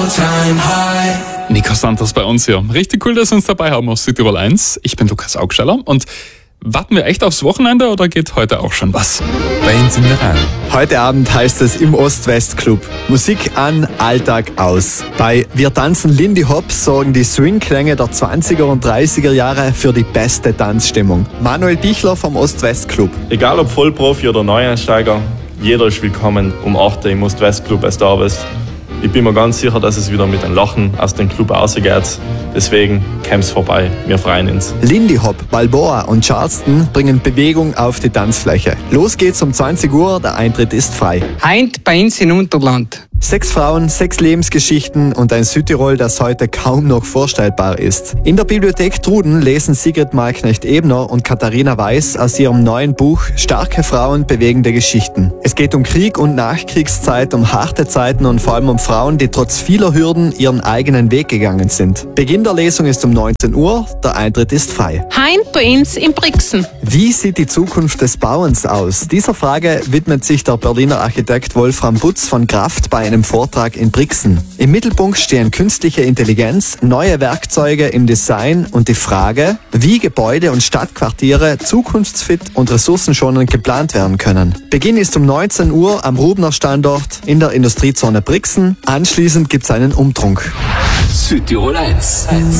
all-time high. Nico Santos bei uns hier. Richtig cool, dass wir uns dabei haben auf Südtirol 1. Ich bin Lukas Augsteller und warten wir echt aufs Wochenende oder geht heute auch schon was? Bei uns sind wir rein. Heute Abend heißt es im Ost-West-Club. Musik an, Alltag aus. Bei Wir tanzen Lindy Hop sorgen die Swing-Klänge der 20er und 30er Jahre für die beste Tanzstimmung. Manuel Bichler vom Ost-West-Club. Egal ob Vollprofi oder Neueinsteiger, jeder ist willkommen um 8 Uhr im Ost-West-Club, als du da bist. Ich bin mir ganz sicher, dass es wieder mit einem Lachen aus dem Club rausgeht. Deswegen kommt's vorbei, wir freuen uns. Lindy Hop, Balboa und Charleston bringen Bewegung auf die Tanzfläche. Los geht's um 20 Uhr, der Eintritt ist frei. Heint bei uns in Unterland. 6 Frauen, 6 Lebensgeschichten und ein Südtirol, das heute kaum noch vorstellbar ist. In der Bibliothek Truden lesen Sigrid Malknecht-Ebner und Katharina Weiß aus ihrem neuen Buch Starke Frauen, bewegende Geschichten. Es geht um Krieg und Nachkriegszeit, um harte Zeiten und vor allem um Frauen, die trotz vieler Hürden ihren eigenen Weg gegangen sind. Beginn der Lesung ist um 19 Uhr, der Eintritt ist frei. Heint bei uns in Brixen. Wie sieht die Zukunft des Bauens aus? Dieser Frage widmet sich der Berliner Architekt Wolfram Butz von Kraft bei einem Vortrag in Brixen. Im Mittelpunkt stehen künstliche Intelligenz, neue Werkzeuge im Design und die Frage, wie Gebäude und Stadtquartiere zukunftsfit und ressourcenschonend geplant werden können. Beginn ist um 19 Uhr am Rubner Standort in der Industriezone Brixen. Anschließend gibt es einen Umtrunk. Südtirol 1.